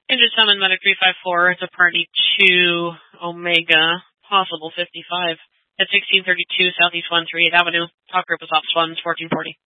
Injured summon medic 354 to party 2 Omega, possible 55 at 1632 Southeast 138 Avenue. Talk group is ops 1, 1440.